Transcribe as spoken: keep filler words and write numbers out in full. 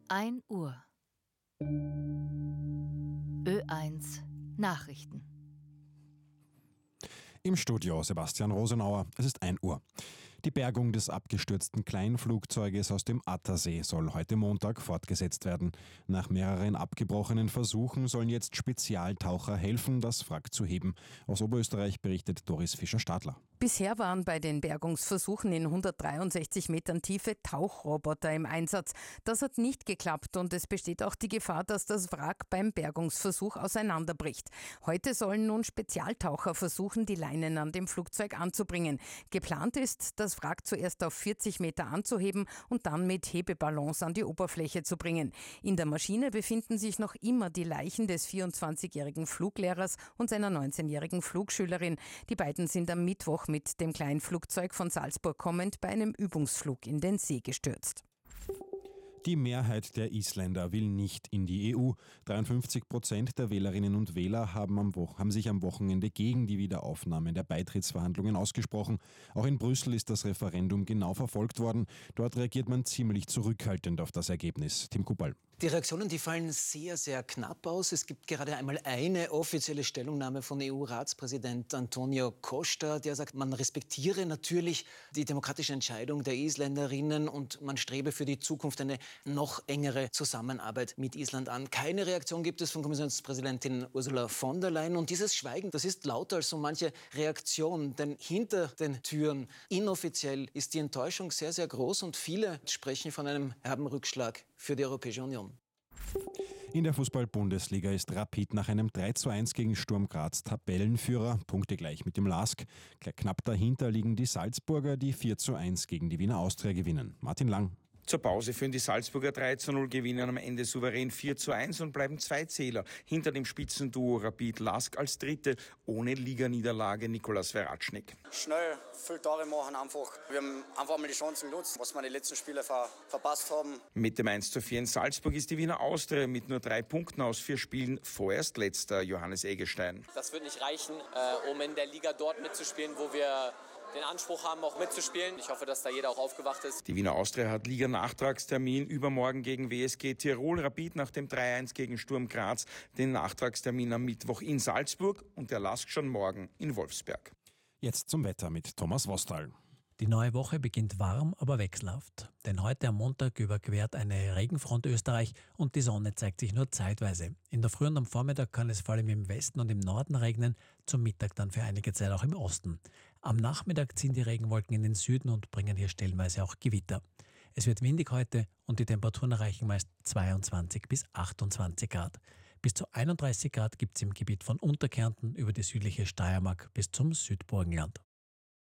ein Uhr. Ö eins Nachrichten. Im Studio Sebastian Rosenauer. Es ist ein Uhr. Die Bergung des abgestürzten Kleinflugzeuges aus dem Attersee soll heute Montag fortgesetzt werden. Nach mehreren abgebrochenen Versuchen sollen jetzt Spezialtaucher helfen, das Wrack zu heben. Aus Oberösterreich berichtet Doris Fischer-Stadler. Bisher waren bei den Bergungsversuchen in hundertdreiundsechzig Metern Tiefe Tauchroboter im Einsatz. Das hat nicht geklappt und es besteht auch die Gefahr, dass das Wrack beim Bergungsversuch auseinanderbricht. Heute sollen nun Spezialtaucher versuchen, die Leinen an dem Flugzeug anzubringen. Geplant ist, das Wrack zuerst auf vierzig Meter anzuheben und dann mit Hebeballons an die Oberfläche zu bringen. In der Maschine befinden sich noch immer die Leichen des vierundzwanzigjährigen Fluglehrers und seiner neunzehnjährigen Flugschülerin. Die beiden sind am Mittwoch mit dem kleinen Flugzeug von Salzburg kommend bei einem Übungsflug in den See gestürzt. Die Mehrheit der Isländer will nicht in die E U. dreiundfünfzig Prozent der Wählerinnen und Wähler haben, am Wo- haben sich am Wochenende gegen die Wiederaufnahme der Beitrittsverhandlungen ausgesprochen. Auch in Brüssel ist das Referendum genau verfolgt worden. Dort reagiert man ziemlich zurückhaltend auf das Ergebnis. Tim Kubal. Die Reaktionen, die fallen sehr, sehr knapp aus. Es gibt gerade einmal eine offizielle Stellungnahme von E U-Ratspräsident Antonio Costa, der sagt, man respektiere natürlich die demokratische Entscheidung der Isländerinnen und man strebe für die Zukunft eine noch engere Zusammenarbeit mit Island an. Keine Reaktion gibt es von Kommissionspräsidentin Ursula von der Leyen. Und dieses Schweigen, das ist lauter als so manche Reaktion. Denn hinter den Türen, inoffiziell, ist die Enttäuschung sehr, sehr groß. Und viele sprechen von einem herben Rückschlag für die Europäische Union. In der Fußball-Bundesliga ist Rapid nach einem drei zu eins gegen Sturm Graz Tabellenführer, punktegleich mit dem LASK. Knapp dahinter liegen die Salzburger, die vier zu eins gegen die Wiener Austria gewinnen. Martin Lang. Zur Pause führen die Salzburger drei zu null, gewinnen am Ende souverän vier zu eins und bleiben zwei Zähler hinter dem Spitzenduo Rapid Lask als Dritte, ohne Liganiederlage Nikolaus Veratschnik. Schnell, viele Tore machen einfach. Wir haben einfach mal die Chancen genutzt, was wir die letzten Spiele ver- verpasst haben. Mit dem eins zu vier in Salzburg ist die Wiener Austria mit nur drei Punkten aus vier Spielen vorerst letzter, Johannes Eggestein. Das wird nicht reichen, äh, um in der Liga dort mitzuspielen, wo wir den Anspruch haben, auch mitzuspielen. Ich hoffe, dass da jeder auch aufgewacht ist. Die Wiener Austria hat Liga-Nachtragstermin übermorgen gegen W S G Tirol. Rapid nach dem drei eins gegen Sturm Graz den Nachtragstermin am Mittwoch in Salzburg und der Lask schon morgen in Wolfsberg. Jetzt zum Wetter mit Thomas Wostal. Die neue Woche beginnt warm, aber wechselhaft. Denn heute am Montag überquert eine Regenfront Österreich und die Sonne zeigt sich nur zeitweise. In der Früh und am Vormittag kann es vor allem im Westen und im Norden regnen, zum Mittag dann für einige Zeit auch im Osten. Am Nachmittag ziehen die Regenwolken in den Süden und bringen hier stellenweise auch Gewitter. Es wird windig heute und die Temperaturen erreichen meist zweiundzwanzig bis achtundzwanzig Grad. Bis zu einunddreißig Grad gibt es im Gebiet von Unterkärnten über die südliche Steiermark bis zum Südburgenland.